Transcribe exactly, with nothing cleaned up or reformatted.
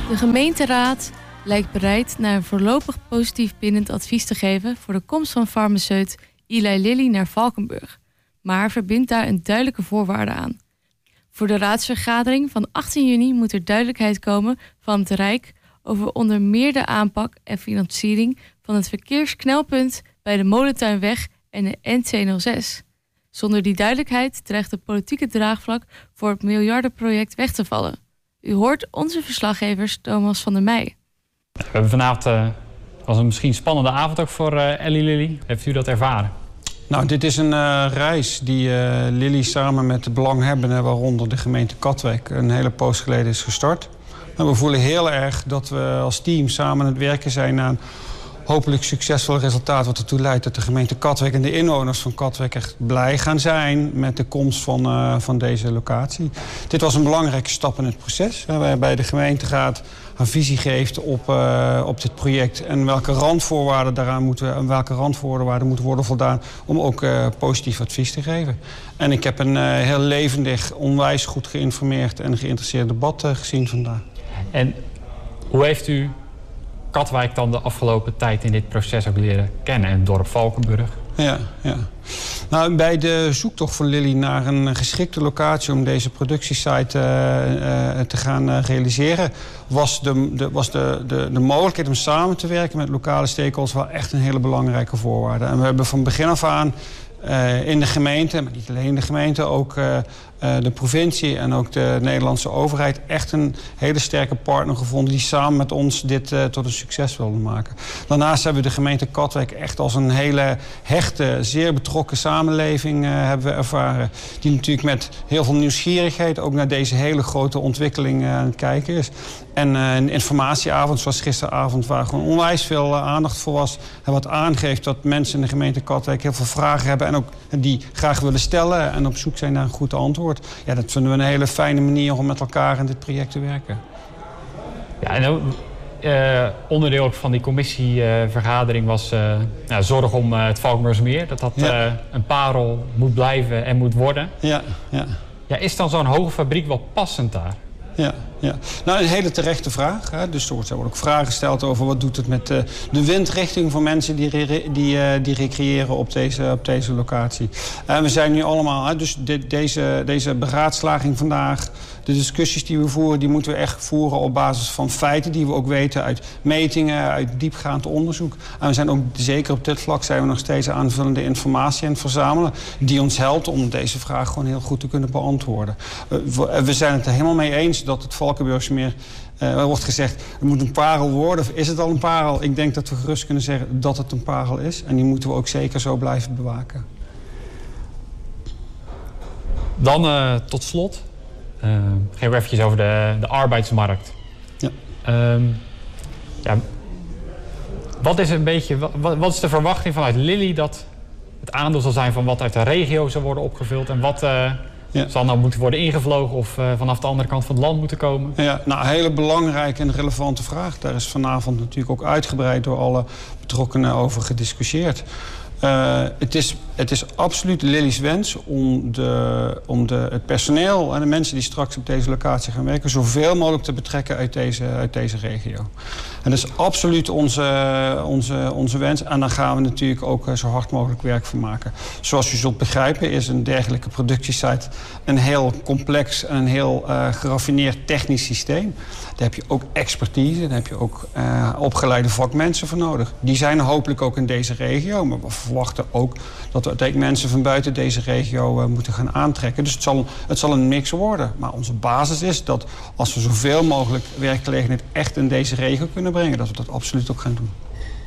De gemeenteraad lijkt bereid naar een voorlopig positief bindend advies te geven voor de komst van farmaceut Eli Lilly naar Valkenburg, maar verbindt daar een duidelijke voorwaarde aan. Voor de raadsvergadering van achttien juni moet er duidelijkheid komen van het Rijk over onder meer de aanpak en financiering van het verkeersknelpunt bij de Molentuinweg en de N tweehonderdzes. Zonder die duidelijkheid dreigt het politieke draagvlak voor het miljardenproject weg te vallen. U hoort onze verslaggevers Thomas van der Meij. We hebben vanavond, uh, was een misschien spannende avond ook voor uh, Eli Lilly. Heeft u dat ervaren? Nou, dit is een uh, reis die uh, Lilly samen met de belanghebbenden, waaronder de gemeente Katwijk, een hele poos geleden is gestart. En we voelen heel erg dat we als team samen aan het werken zijn aan hopelijk succesvol resultaat, wat ertoe leidt dat de gemeente Katwijk en de inwoners van Katwijk echt blij gaan zijn met de komst van, uh, van deze locatie. Dit was een belangrijke stap in het proces, hè, waarbij de gemeenteraad haar visie geeft op, uh, op dit project en welke randvoorwaarden daaraan moeten en welke randvoorwaarden moeten worden voldaan om ook uh, positief advies te geven. En ik heb een uh, heel levendig, onwijs goed geïnformeerd en geïnteresseerd debat uh, gezien vandaag. En hoe heeft u Katwijk dan de afgelopen tijd in dit proces ook leren kennen, en het dorp Valkenburg? Ja, ja. Nou, bij de zoektocht van Lilly naar een geschikte locatie om deze productiesite uh, uh, te gaan uh, realiseren, was, de, de, was de, de, de mogelijkheid om samen te werken met lokale stakeholders wel echt een hele belangrijke voorwaarde. En we hebben van begin af aan Uh, in de gemeente, maar niet alleen de gemeente, ook uh, uh, de provincie en ook de Nederlandse overheid echt een hele sterke partner gevonden die samen met ons dit uh, tot een succes wilde maken. Daarnaast hebben we de gemeente Katwijk echt als een hele hechte, zeer betrokken samenleving uh, hebben we ervaren. Die natuurlijk met heel veel nieuwsgierigheid ook naar deze hele grote ontwikkeling uh, aan het kijken is. En uh, een informatieavond zoals gisteravond, waar gewoon onwijs veel uh, aandacht voor was. En wat aangeeft dat mensen in de gemeente Katwijk heel veel vragen hebben en ook die graag willen stellen en op zoek zijn naar een goed antwoord. Ja, dat vinden we een hele fijne manier om met elkaar in dit project te werken. Ja, en uh, onderdeel ook van die commissievergadering uh, was uh, nou, zorg om uh, het Valkenburgsmeer. Dat dat ja. uh, een parel moet blijven en moet worden. Ja, ja. Ja, is dan zo'n hoge fabriek wel passend daar? Ja, ja. Nou, een hele terechte vraag. Hè. Dus er worden ook vragen gesteld over wat doet het met uh, de windrichting van mensen die, re die, uh, die recreëren op deze, op deze locatie. En uh, we zijn nu allemaal, hè, dus de, deze, deze beraadslaging vandaag, de discussies die we voeren, die moeten we echt voeren op basis van feiten die we ook weten uit metingen, uit diepgaand onderzoek. En we zijn ook, zeker op dit vlak, zijn we nog steeds aanvullende informatie aan het verzamelen die ons helpt om deze vraag gewoon heel goed te kunnen beantwoorden. Uh, we, we zijn het er helemaal mee eens dat het Valkenburgsmeer, uh, er wordt gezegd, het moet een parel worden. Of is het al een parel? Ik denk dat we gerust kunnen zeggen dat het een parel is. En die moeten we ook zeker zo blijven bewaken. Dan uh, tot slot, uh, gaan we eventjes over de, de arbeidsmarkt. Ja. Um, ja, wat is een beetje, wat, wat is de verwachting vanuit Lilly dat het aandeel zal zijn van wat uit de regio zal worden opgevuld en wat Uh, Ja. zal nou moeten worden ingevlogen of uh, vanaf de andere kant van het land moeten komen? Ja, nou, een hele belangrijke en relevante vraag. Daar is vanavond natuurlijk ook uitgebreid door alle betrokkenen over gediscussieerd. Uh, het, is, het is absoluut Lilly's wens om, de, om de, het personeel en de mensen die straks op deze locatie gaan werken zoveel mogelijk te betrekken uit deze, uit deze regio. En dat is absoluut onze, onze, onze wens. En daar gaan we natuurlijk ook zo hard mogelijk werk van maken. Zoals u zult begrijpen is een dergelijke productiesite een heel complex en een heel uh, geraffineerd technisch systeem. Daar heb je ook expertise, daar heb je ook uh, opgeleide vakmensen voor nodig. Die zijn er hopelijk ook in deze regio, maar we verwachten ook dat we uiteindelijk mensen van buiten deze regio uh, moeten gaan aantrekken. Dus het zal, het zal een mix worden. Maar onze basis is dat als we zoveel mogelijk werkgelegenheid echt in deze regio kunnen brengen, dat we dat absoluut ook gaan doen.